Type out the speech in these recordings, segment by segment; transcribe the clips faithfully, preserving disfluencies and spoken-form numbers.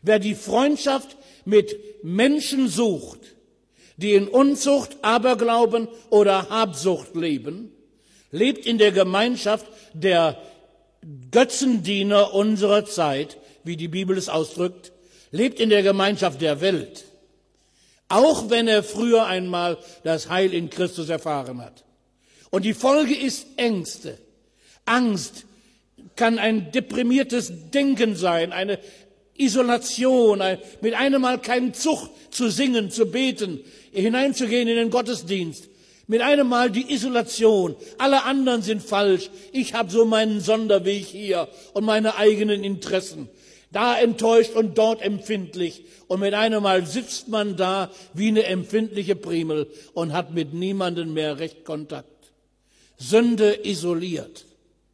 Wer die Freundschaft mit Menschen sucht, die in Unzucht, Aberglauben oder Habsucht leben, lebt in der Gemeinschaft der Götzendiener unserer Zeit, wie die Bibel es ausdrückt, lebt in der Gemeinschaft der Welt, auch wenn er früher einmal das Heil in Christus erfahren hat. Und die Folge ist Ängste. Angst kann ein deprimiertes Denken sein, eine Isolation, ein, mit einem Mal keinen Zug zu singen, zu beten, hineinzugehen in den Gottesdienst. Mit einem Mal die Isolation. Alle anderen sind falsch. Ich habe so meinen Sonderweg hier und meine eigenen Interessen. Da enttäuscht und dort empfindlich. Und mit einem Mal sitzt man da wie eine empfindliche Primel und hat mit niemandem mehr recht Kontakt. Sünde isoliert.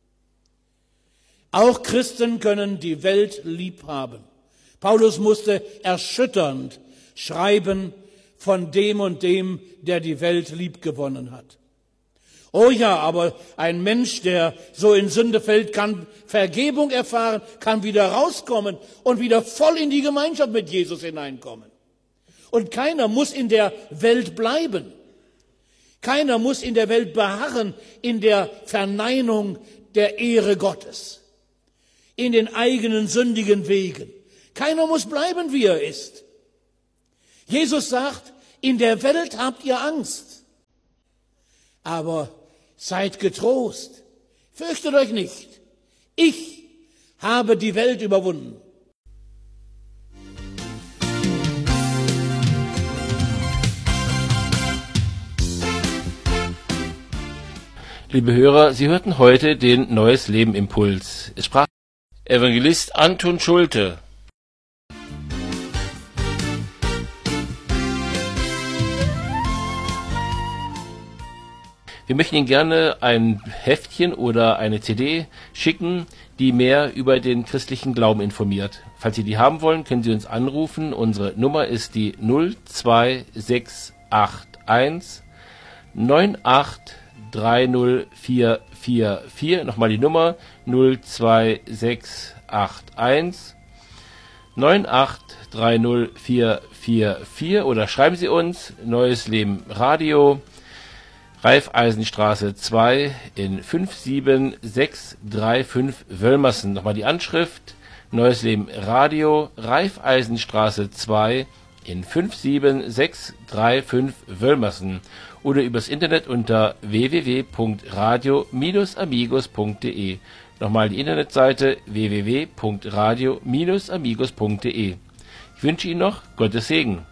Auch Christen können die Welt lieb haben. Paulus musste erschütternd schreiben von dem und dem, der die Welt lieb gewonnen hat. Oh ja, aber ein Mensch, der so in Sünde fällt, kann Vergebung erfahren, kann wieder rauskommen und wieder voll in die Gemeinschaft mit Jesus hineinkommen. Und keiner muss in der Welt bleiben. Keiner muss in der Welt beharren, in der Verneinung der Ehre Gottes, in den eigenen sündigen Wegen. Keiner muss bleiben, wie er ist. Jesus sagt, in der Welt habt ihr Angst, aber seid getrost, fürchtet euch nicht. Ich habe die Welt überwunden. Liebe Hörer, Sie hörten heute den Neues Leben Impuls. Es sprach Evangelist Anton Schulte. Wir möchten Ihnen gerne ein Heftchen oder eine C D schicken, die mehr über den christlichen Glauben informiert. Falls Sie die haben wollen, können Sie uns anrufen. Unsere Nummer ist die null zwei sechs acht eins neun acht drei null vier vier vier. Nochmal die Nummer null zwei sechs acht eins neun acht drei null vier vier vier oder schreiben Sie uns Neues Leben Radio, Raiffeisenstraße zwei in fünf sieben sechs drei fünf Wölmersen. Nochmal die Anschrift Neues Leben Radio, Raiffeisenstraße zwei in fünf sieben sechs drei fünf Wölmersen oder übers Internet unter w w w punkt radio Bindestrich amigos punkt d e. Nochmal die Internetseite w w w punkt radio Bindestrich amigos punkt d e. Ich wünsche Ihnen noch Gottes Segen.